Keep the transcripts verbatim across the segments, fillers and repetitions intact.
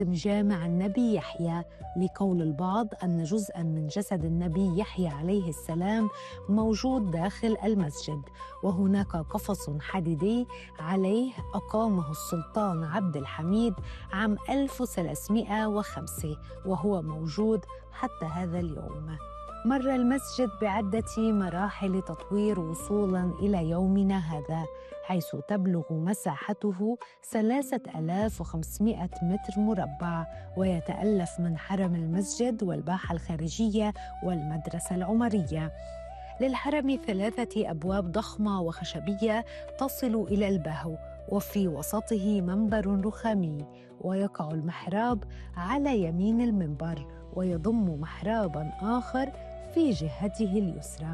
جامع النبي يحيى، لقول البعض أن جزءاً من جسد النبي يحيى عليه السلام موجود داخل المسجد، وهناك قفص حديدي عليه أقامه السلطان عبد الحميد عام ألف وثلاثمائة وخمسة، وهو موجود حتى هذا اليوم. مر المسجد بعدة مراحل تطوير وصولاً إلى يومنا هذا، حيث تبلغ مساحته ثلاثة آلاف وخمسمائة متر مربع، ويتألف من حرم المسجد والباحة الخارجية والمدرسة العمرية. للحرم ثلاثة أبواب ضخمة وخشبية تصل إلى البهو، وفي وسطه منبر رخامي، ويقع المحراب على يمين المنبر، ويضم محراباً آخر في جهته اليسرى.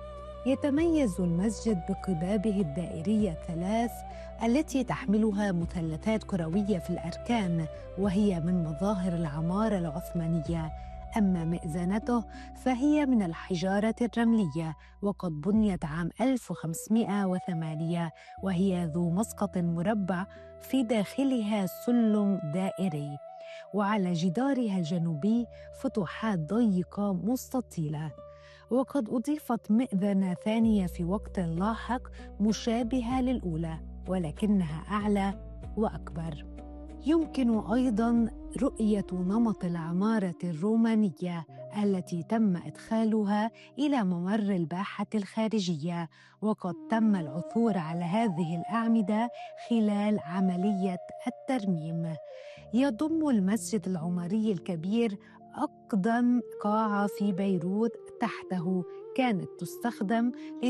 يتميز المسجد بقبابه الدائرية الثلاث التي تحملها مثلثات كروية في الأركان، وهي من مظاهر العمارة العثمانية. أما مئذنته فهي من الحجارة الرملية، وقد بنيت عام ألف وخمسمائة وثمانية، وهي ذو مسقط مربع في داخلها سلم دائري، وعلى جدارها الجنوبي فتحات ضيقة مستطيلة. وقد أضيفت مئذنة ثانية في وقت لاحق مشابهة للأولى، ولكنها أعلى وأكبر. يمكن أيضاً رؤية نمط العمارة الرومانية التي تم إدخالها إلى ممر الباحة الخارجية، وقد تم العثور على هذه الأعمدة خلال عملية الترميم. يضم المسجد العمري الكبير أقدم قاعة في بيروت، تحته كانت تستخدم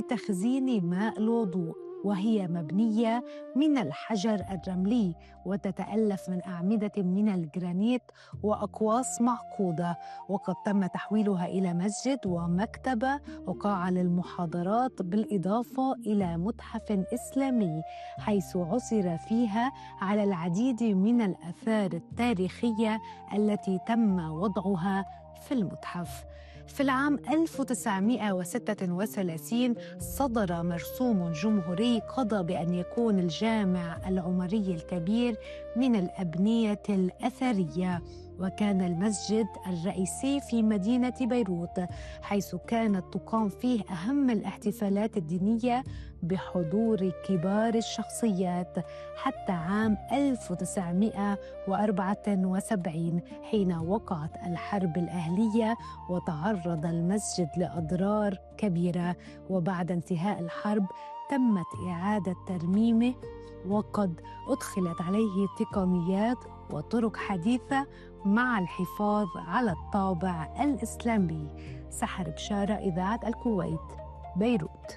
لتخزين ماء الوضوء، وهي مبنية من الحجر الرملي، وتتألف من أعمدة من الجرانيت وأقواس معقودة. وقد تم تحويلها إلى مسجد ومكتبة وقاعة للمحاضرات، بالإضافة إلى متحف إسلامي، حيث عثر فيها على العديد من الآثار التاريخية التي تم وضعها في المتحف. في العام ألف وتسعمائة وستة وثلاثين صدر مرسوم جمهوري قضى بأن يكون الجامع العمري الكبير من الأبنية الأثرية، وكان المسجد الرئيسي في مدينة بيروت، حيث كانت تقام فيه أهم الاحتفالات الدينية بحضور كبار الشخصيات، حتى عام ألف وتسعمائة وأربعة وسبعين حين وقعت الحرب الأهلية وتعرض المسجد لأضرار كبيرة. وبعد انتهاء الحرب تمت إعادة ترميمه، وقد أدخلت عليه تقنيات وطرق حديثة مع الحفاظ على الطابع الإسلامي. سحر بشارة، إذاعة الكويت، بيروت.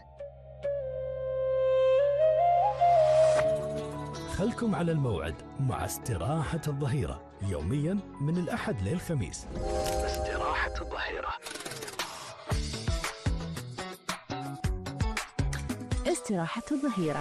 خلكم على الموعد مع استراحة الظهيرة يومياً من الأحد للخميس. استراحة الظهيرة. استراحة الظهيرة.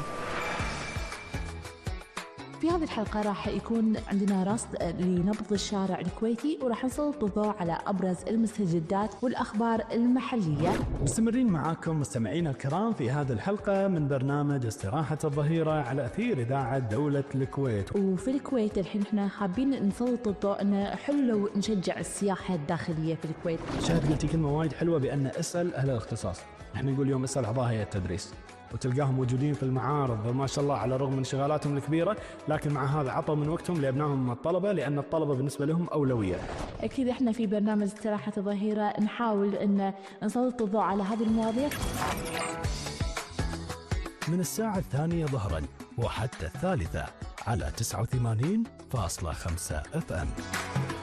في هذه الحلقة راح يكون عندنا رصد لنبض الشارع الكويتي، وراح نسلط الضوء على أبرز المستجدات والأخبار المحلية. مستمرين معاكم مستمعين الكرام في هذه الحلقة من برنامج استراحة الظهيرة على أثير إذاعة دولة الكويت. وفي الكويت الحين احنا حابين نسلط الضوء أن حلو نشجع السياحة الداخلية في الكويت. شاهد قلتي كلمة وايد حلوة بأن اسأل أهل الاختصاص. احنا نقول يوم اسأل أعضاء هيئة التدريس، وتلقاهم موجودين في المعارض ما شاء الله على الرغم من شغالاتهم الكبيرة، لكن مع هذا عطوا من وقتهم لأبنائهم الطلبة، لأن الطلبة بالنسبة لهم أولوية. أكيد إحنا في برنامج استراحة الظهيرة نحاول أن نسلط الضوء على هذه المواضيع من الساعة الثانية ظهرا وحتى الثالثة على تسعة وثمانين فاصلة خمسة اف ام.